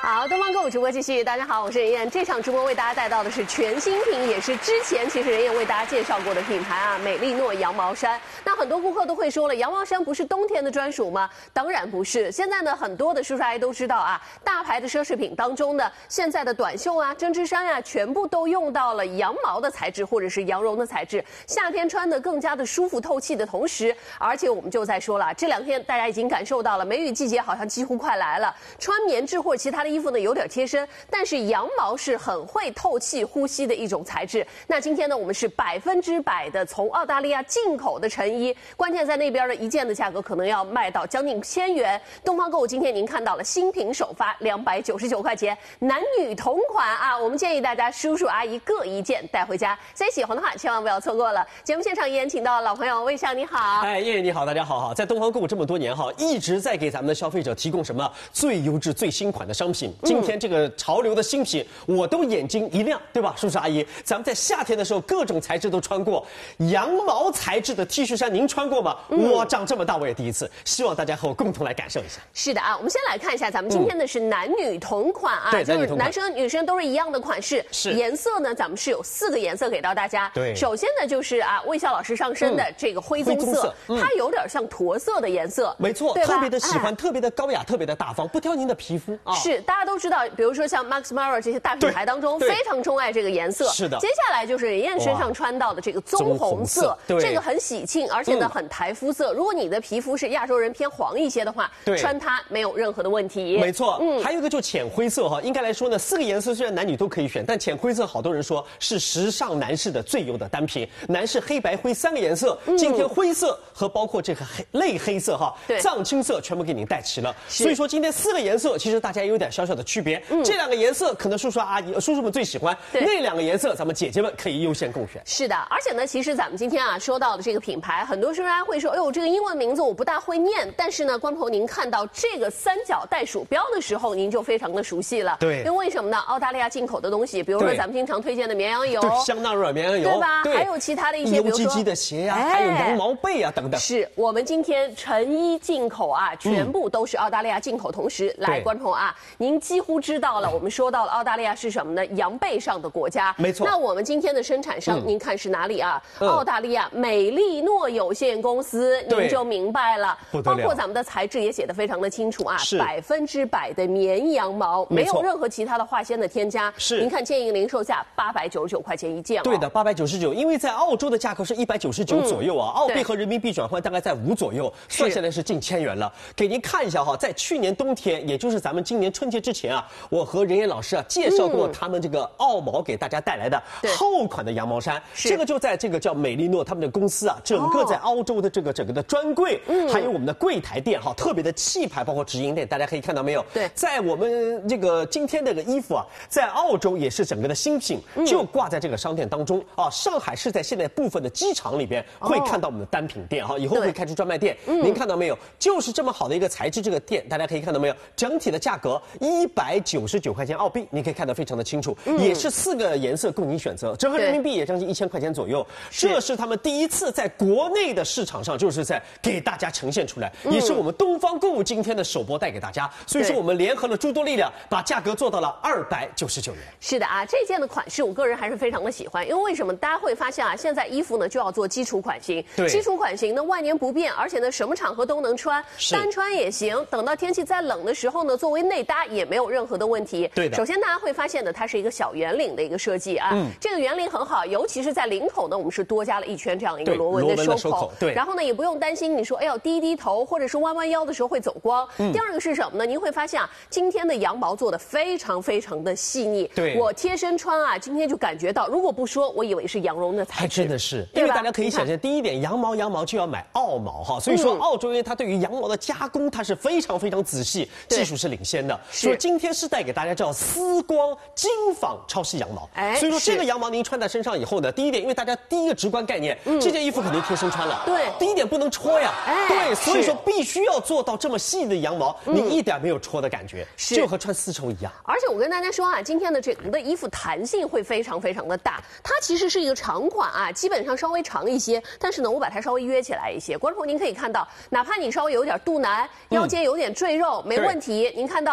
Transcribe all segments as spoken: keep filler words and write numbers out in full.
好，东方购物直播继续。大家好，我是任燕。这场直播为大家带到的是全新品，也是之前其实任燕为大家介绍过的品牌啊，美丽诺羊毛衫。那很多顾客都会说了，羊毛衫不是冬天的专属吗？当然不是。现在呢，很多的叔叔阿姨都知道啊，大牌的奢侈品当中呢，现在的短袖啊、针织衫啊，全部都用到了羊毛的材质或者是羊绒的材质，夏天穿的更加的舒服透气的同时，而且我们就在说了，这两天大家已经感受到了，梅雨季节好像几乎快来了，穿棉质或者其他的衣服呢有点贴身，但是羊毛是很会透气呼吸的一种材质。那今天呢，我们是百分之百的从澳大利亚进口的成衣，关键在那边的一件的价格可能要卖到将近千元。东方购物今天您看到了新品首发两百九十九块钱，男女同款啊！我们建议大家叔叔阿姨各一件带回家，所以喜欢的话千万不要错过了。节目现场依然请到老朋友魏翔，你好。 哎，燕燕你好，大家好哈，在东方购物这么多年哈，一直在给咱们的消费者提供什么最优质、最新款的商品。今天这个潮流的新品，我都眼睛一亮，对吧，叔叔阿姨？咱们在夏天的时候，各种材质都穿过，羊毛材质的 T 恤衫您穿过吗？嗯、我长这么大我也第一次，希望大家和我共同来感受一下。 是的啊，我们先来看一下，咱们今天的是男女同款啊， 对， 就是男生女生都是一样的款式， 是颜色呢，咱们是有四个颜色给到大家。 对， 首先呢就是啊，魏笑老师上身的这个灰棕色， 灰棕色嗯、 它有点像驼色的颜色， 没错， 对吧？ 特别的喜欢， 哎、 特别的高雅，特别的大方，不挑您的皮肤啊。 是，大家都知道，比如说像 Max Mara 这些大品牌当中，非常钟爱这个颜色。 是的。 接下来就是任燕身上穿到的这个棕红色， 对， 这个很喜庆，而且呢、嗯、很台肤色。如果你的皮肤是亚洲人偏黄一些的话， 对， 穿它没有任何的问题。 没错，嗯，还有一个就浅灰色哈，应该来说呢，四个颜色虽然男女都可以选，但浅灰色好多人说是时尚男士的最优的单品。男士黑白灰三个颜色，嗯、今天灰色和包括这个黑类黑色哈，藏青色全部给您带齐了。所以说今天四个颜色其实大家有点小小的区别，嗯、这两个颜色可能叔叔阿姨、叔叔们最喜欢，那两个颜色咱们姐姐们可以优先共选。 是的，而且呢，其实咱们今天啊说到的这个品牌，很多叔叔阿姨会说，哎呦，这个英文名字我不大会念，但是呢，观众朋友您看到这个三角袋鼠标的时候，您就非常的熟悉了。 对， 因为为什么呢？澳大利亚进口的东西，比如说咱们经常推荐的绵羊油， 对，香奈儿绵羊油， 对吧？对，还有其他的一些， 比如说牛鸡鸡的鞋呀、啊，哎、还有羊毛被啊等等。 是我们今天成衣进口啊，全部都是澳大利亚进口，同时、嗯、来，观众啊，您几乎知道了，我们说到了澳大利亚是什么呢？羊背上的国家， 没错。 那我们今天的生产商，嗯、您看是哪里啊？ 嗯、 澳大利亚美丽诺有限公司，您就明白了。包括咱们的材质也写得非常的清楚啊，百分之百的绵羊毛，没有任何其他的化纤的添加。 是， 您看建议零售价八百九十九块钱一件、哦。 对的，八百九十九，因为在澳洲的价格是一百九十九左右啊，嗯、澳币和人民币转换大概在五左右，算下来是近千元了。给您看一下哈，在去年冬天，也就是咱们今年春节之前啊，我和任燕老师啊介绍过他们这个澳毛给大家带来的厚款的羊毛衫，这个就在这个叫美丽诺他们的公司啊，整个在澳洲的这个整个的专柜，哦、还有我们的柜台店哈，特别的气派，包括直营店，大家可以看到没有？ 对， 在我们这个今天这个衣服啊，在澳洲也是整个的新品，就挂在这个商店当中啊。上海是在现在部分的机场里边会看到我们的单品店哈，以后会开出专卖店。您看到没有？就是这么好的一个材质，这个店大家可以看到没有？整体的价格一百九十九块钱澳币，你可以看得非常的清楚，嗯、也是四个颜色供您选择，折合人民币也将近一千块钱左右。这是他们第一次在国内的市场上，就是在给大家呈现出来，嗯、也是我们东方购物今天的首播带给大家。所以说我们联合了诸多力量，把价格做到了二百九十九元。 是的啊，这件的款式我个人还是非常的喜欢，因为为什么？大家会发现啊，现在衣服呢就要做基础款型，基础款型呢万年不变，而且呢什么场合都能穿，单穿也行。等到天气再冷的时候呢，作为内搭也没有任何的问题。 对的。 首先大家会发现呢，它是一个小圆领的一个设计啊，嗯、这个圆领很好，尤其是在领口呢，我们是多加了一圈这样一个螺纹的收口。 收口对。 然后呢，也不用担心你说哎呦低低头或者是弯弯腰的时候会走光。嗯、第二个是什么呢？您会发现啊，今天的羊毛做的非常非常的细腻。 对。 我贴身穿啊，今天就感觉到，如果不说，我以为是羊绒的材质。 还真的是，因为大家可以想象，第一点，羊毛羊毛就要买澳毛哈，所以说澳洲人他对于羊毛的加工，它是非常非常仔细，技术是领先的。所以今天是带给大家叫丝光精纺超细羊毛。哎，所以说这个羊毛您穿在身上以后呢，第一点，因为大家第一个直观概念，嗯、这件衣服肯定贴身穿了。 对， 第一点不能戳呀。哎，对，所以说必须要做到这么细的羊毛，嗯、你一点没有戳的感觉，就和穿丝绸一样。 而且我跟大家说啊，今天的整个的衣服弹性会非常非常的大，它其实是一个长款啊，基本上稍微长一些，但是呢，我把它稍微约起来一些。观众朋友您可以看到，哪怕你稍微有点肚腩，腰间有点赘肉，嗯、没问题。您看到了余量。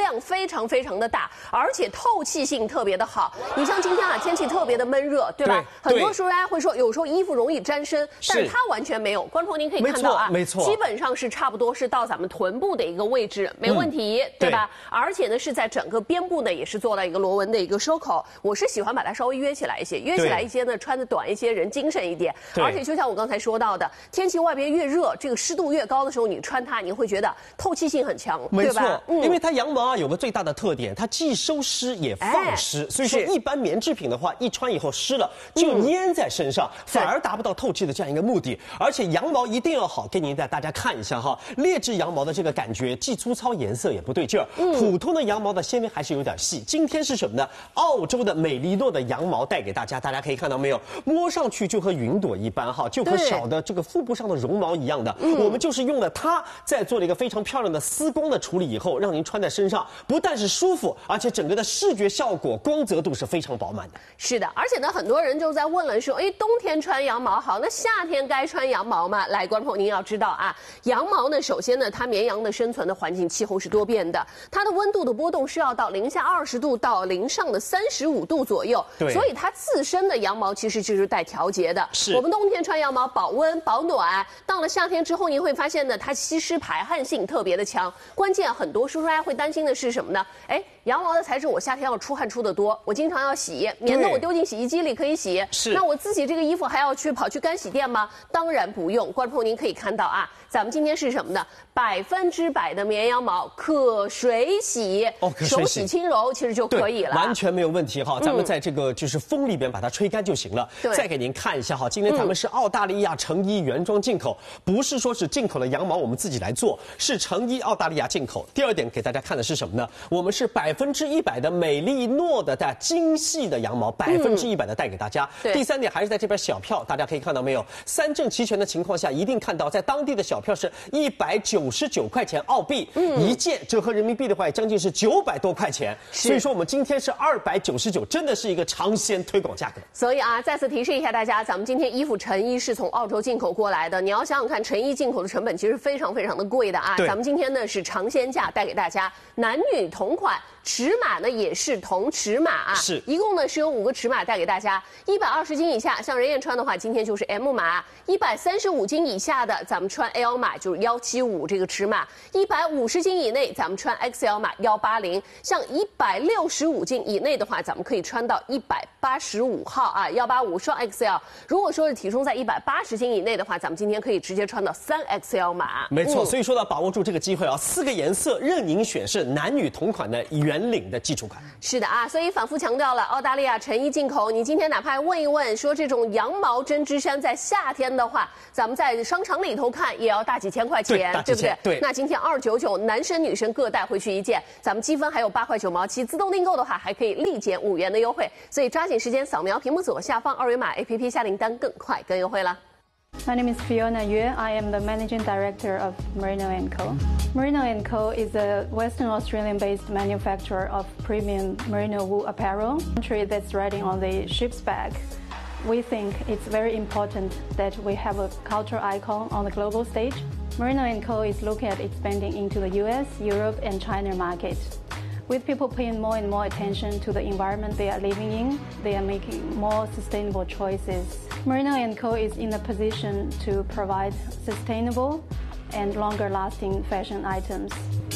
量非常非常的大，而且透气性特别的好。你像今天啊，天气特别的闷热，对吧？ 对很多时候大家会说，有时候衣服容易沾身，但是它完全没有。观众朋友您可以看到啊， 没错， 基本上是差不多是到咱们臀部的一个位置，没问题，嗯、对吧？对而且呢是在整个边部呢也是做到一个螺纹的一个收口。我是喜欢把它稍微约起来一些，约起来一些呢，穿的短一些，人精神一点。而且就像我刚才说到的，天气外边越热，这个湿度越高的时候，你穿它，你会觉得透气性很强， 没错， 对吧？ 嗯、因为它羊毛啊有个最大的特点，它既收湿也放湿，哎、所以说一般棉制品的话，一穿以后湿了就粘在身上，嗯、反而达不到透气的这样一个目的。而且羊毛一定要好，给您带大家看一下哈，劣质羊毛的这个感觉既粗糙，颜色也不对劲儿。嗯、普通的羊毛的纤维还是有点细。今天是什么呢？澳洲的美利诺的羊毛带给大家，大家可以看到没有？摸上去就和云朵一般哈，就和小的这个腹部上的绒毛一样的。嗯、我们就是用了它，在做了一个非常漂亮的丝光的处理以后，让您穿在身上，不但是舒服，而且整个的视觉效果、光泽度是非常饱满的。 是的，而且呢，很多人就在问了说，哎，冬天穿羊毛好，那夏天该穿羊毛吗？来，观众朋友您要知道啊，羊毛呢，首先呢，它绵羊的生存的环境气候是多变的，它的温度的波动是要到零下二十度到零上的三十五度左右， 对， 所以它自身的羊毛其实就是带调节的。 是， 我们冬天穿羊毛保温保暖，到了夏天之后，您会发现呢，它吸湿排汗性特别的强。关键很多叔叔阿姨会担心的是什么呢？哎，羊毛的材质我夏天要出汗出得多，我经常要洗，免得我丢进洗衣机里可以洗。 是， 那我自己这个衣服还要去跑去干洗店吗？当然不用。观众朋友您可以看到啊，咱们今天是什么呢？百分之百的绵羊毛可水洗， 哦，可水洗， 手洗轻柔其实就可以了， 完全没有问题哈。咱们在这个就是风里边把它吹干就行了。 对、嗯， 再给您看一下哈，今天咱们是澳大利亚成衣原装进口，不是说是进口的羊毛我们自己来做，是成衣澳大利亚进口。第二点给大家看的是什么呢？我们是百分之一百的美利诺的带精细的羊毛，百分之一百的带给大家。嗯、第三点还是在这边小票，大家可以看到没有？三证齐全的情况下，一定看到在当地的小票是一百九十九块钱澳币，嗯、一件折合人民币的话，将近是九百多块钱。所以说我们今天是二百九十九，真的是一个尝鲜推广价格。 所以啊，再次提示一下大家，咱们今天衣服成衣是从澳洲进口过来的，你要想想看，成衣进口的成本其实非常非常的贵的啊。咱们今天呢是尝鲜价带给大家，男女同款。尺码呢也是同尺码啊， 是一共呢是有五个尺码带给大家。一百二十斤以下，像任燕穿的话，今天就是 M 码；一百三十五斤以下的，咱们穿 L 码就是幺七五这个尺码；一百五十斤以内，咱们穿 X L 码幺八零。像一百六十五斤以内的话，咱们可以穿到一百八十五号啊，幺八五双 X L。如果说是体重在一百八十斤以内的话，咱们今天可以直接穿到三 X L 码。 没错，嗯、所以说呢，把握住这个机会啊，四个颜色任您选，是男女同款的原。圆领的基础款。 是的啊，所以反复强调了，澳大利亚成衣进口。你今天哪怕问一问，说这种羊毛针织衫在夏天的话，咱们在商场里头看也要大几千块钱， 对, 对不对？ 对。 那今天二九九，男生女生各带回去一件，咱们积分还有八块九毛七，自动订购的话还可以立减五元的优惠。所以抓紧时间扫描屏幕左下方二维码 A P P 下订单，更快更优惠了。 My name is Fiona Yue. I am the Managing Director of Merino and Co. Merino and Co. is a Western Australian-based manufacturer of premium merino wool apparel. Country that's riding on the ship's back. We think it's very important that we have a cultural icon on the global stage. Merino and Co. is looking at expanding into the U S, Europe, and China markets. With people paying more and more attention to the environment they are living in, they are making more sustainable choices. Merino and Co. is in a position to provide sustainable and longer-lasting fashion items.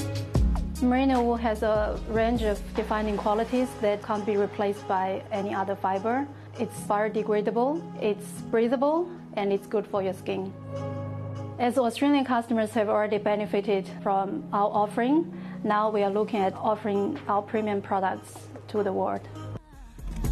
Merino wool has a range of defining qualities that can't be replaced by any other fiber. It's biodegradable, it's breathable, and it's good for your skin. As Australian customers have already benefited from our offering, now we are looking at offering our premium products to the world.